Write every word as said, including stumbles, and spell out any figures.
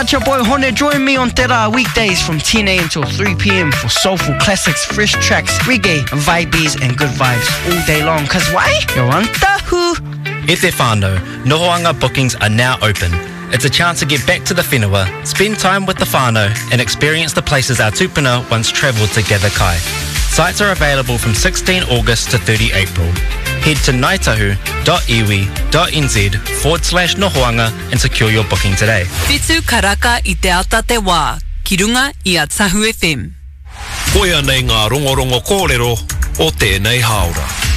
out your boy Hone. Join me on Te Rā weekdays from ten a m till three p m for soulful classics, fresh tracks, reggae, vibes and good vibes all day long. Cause why? You're on Tahu. E te whānau, Nohoanga bookings are now open. It's a chance to get back to the whenua, spend time with the whānau and experience the places our tupuna once travelled to gather kai. Sites are available from sixteenth August to thirtieth April. Head to ngaitahu.iwi.nz forward slash nohoanga and secure your booking today. Whitu karaka I te ata te wā, ki runga I a Tahu F M. Koia nei ngā rongorongo kōrero o tēnei haora.